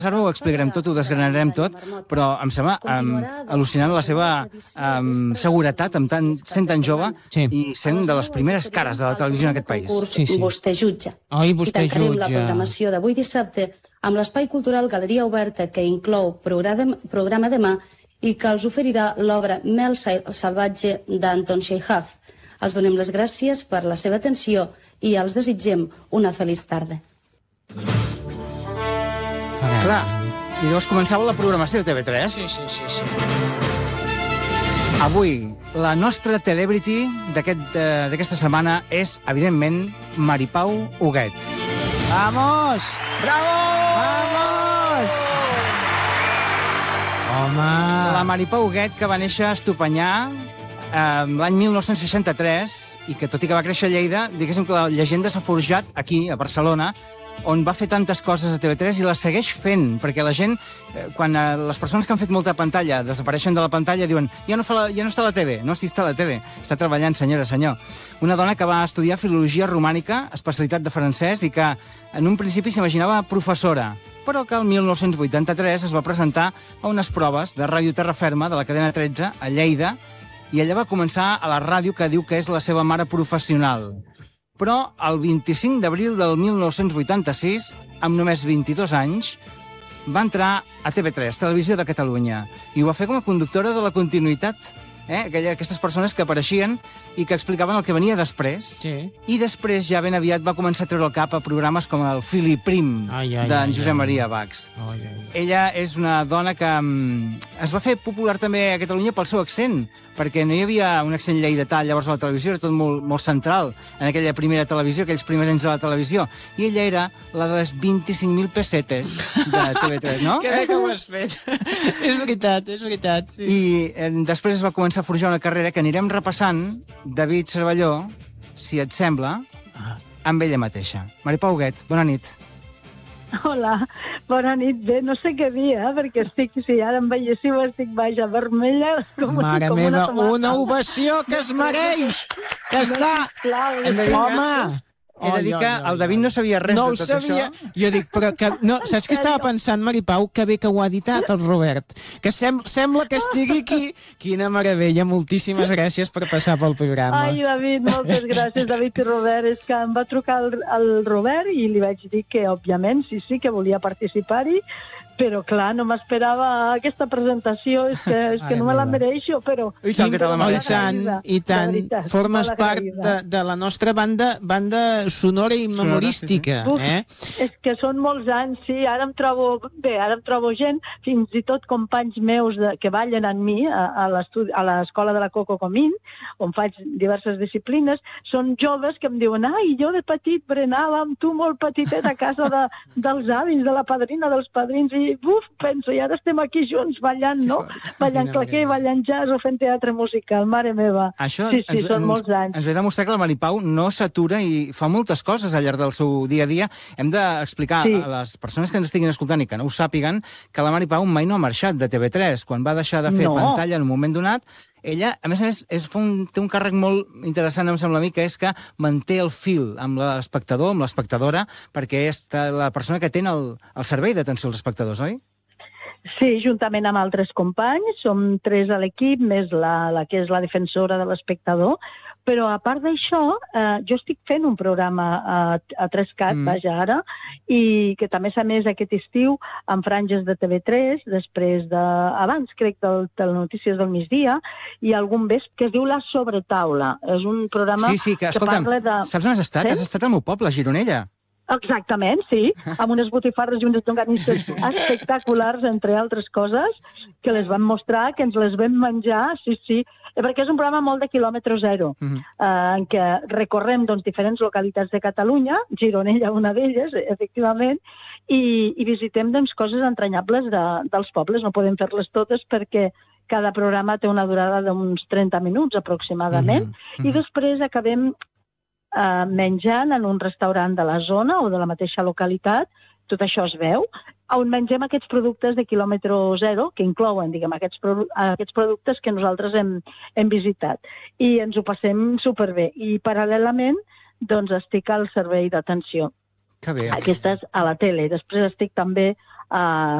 Ara ho explicarem tot, ho desgranarem tot, però em sembla al·lucinant la seva seguretat, sent tan jove i sent de les primeres cares de la televisió en aquest país. Vostè jutja. Oi, vostè I tancarem la jutja. programació d'avui dissabte amb l'espai cultural Galeria Oberta, que inclou programa demà i que els oferirà l'obra Mel salvatge d'Anton Chekhov. Els donem les gràcies per la seva atenció i els desitgem una feliç tarda. Clar, i llavors començava la programació de TV3. Sí. Avui, la nostra celebrity d'aquesta setmana és, evidentment, Maripau Huguet. Vamos! Bravo! Vamos! Home! La Maripau Huguet, que va néixer a Estopanyà l'any 1963 i que, tot i que va créixer a Lleida, diguéssim que la llegenda s'ha forjat aquí, a Barcelona, on va fer tantes coses a TV3 i la segueix fent, perquè la gent, quan les persones que han fet molta pantalla desapareixen de la pantalla, diuen ja no està a la tele. No, sí està a la tele. Està treballant, senyora, senyor. Una dona que va estudiar filologia romànica, especialitat de francès, i que en un principi s'imaginava professora, però que el 1983 es va presentar a unes proves de Ràdio Terra Ferma de la cadena 13 a Lleida, i ella va començar a la ràdio, que diu que és la seva mare professional. Però el 25 d'abril del 1986, amb només 22 anys, va entrar a TV3, Televisió de Catalunya, i ho va fer com a conductora de la continuïtat, aquestes persones que apareixien i que explicaven el que venia després. Sí. I després ja ben aviat va començar a treure el cap a programes com el Fili Prim, d'en Josep Maria Bax. Ella és una dona que es va fer popular també a Catalunya pel seu accent, perquè no hi havia un accent lleidatà llavors a la televisió, era tot molt central en aquella primera televisió, aquells primers anys de la televisió. I ella era la de les 25.000 pessetes de TV3, no? Que bé que ho has fet. És veritat, sí. I després es va començar a forjar una carrera que anirem repassant, David Cervelló, si et sembla, amb ella mateixa. Maripau Huguet, bona nit. Hola, bona nit. Bé, no sé què dir, perquè si ara em veiéssiu, estic vaja vermella. Mare meva, una ovació que es mereix! Que està... Home! He de dir que el David no sabia res de tot això. Jo dic, però que... No, saps què estava pensant, Maripau? Que bé que ho ha editat el Robert. Que sembla que estigui aquí. Quina meravella, moltíssimes gràcies per passar pel programa. Ai, David, moltes gràcies, David i Robert. És que em va trucar el Robert i li vaig dir que, òbviament, sí, que volia participar-hi, però, clar, no m'esperava aquesta presentació, és que no me la mereixo, però... I tant que te la mereixes. I tant. Formes part de la nostra banda sonora i memorística. És que són molts anys, sí, ara em trobo gent, fins i tot companys meus que ballen amb mi a l'escola de la Coco Comín, on faig diverses disciplines, són joves que em diuen, ai, jo de petit berenava amb tu molt petitet a casa dels avis, de la padrina, dels padrins, i penso, i ara estem aquí junts ballant, no? Ballant claqué, ballant jazz o fent teatre musical, mare meva. Això sí, són molts anys. Ens ve demostrar que la Maripau no s'atura i fa moltes coses al llarg del seu dia a dia. Hem d'explicar a les persones que ens estiguin escoltant i que no ho sàpiguen que la Maripau mai no ha marxat de TV3. Quan va deixar de fer pantalla en un moment donat, ella, a més, té un càrrec molt interessant, em sembla a mi, que és que manté el fil amb l'espectador, amb l'espectadora, perquè és la persona que té el servei d'atenció als espectadors, oi? Sí, juntament amb altres companys, som 3 a l'equip, més la que és la defensora de l'espectador, però a part d'això, jo estic fent un programa a 3CAT, vaja ara, i que també s'ha emès aquest estiu amb franges de TV3, després abans, crec, del Telenotícies del migdia, i algun vespre que es diu La Sobretaula. És un programa que parla de... Saps on has estat? Has estat al meu poble, a Gironella. Exactament, sí, amb unes botifarres i unes llonganisses espectaculars, entre altres coses, que les vam mostrar, que ens les vam menjar, sí, perquè és un programa molt de quilòmetre zero, en què recorrem diferents localitats de Catalunya, Gironella una d'elles, efectivament, i visitem coses entranyables dels pobles. No podem fer-les totes perquè cada programa té una durada d'uns 30 minuts aproximadament, i després acabem menjant en un restaurant de la zona o de la mateixa localitat, tot això es veu, on mengem aquests productes de quilòmetre zero, que inclouen, diguem, aquests productes que nosaltres hem visitat. I ens ho passem superbé. I paral·lelament, estic al servei d'atenció. Que bé. Aquestes a la tele. Després estic també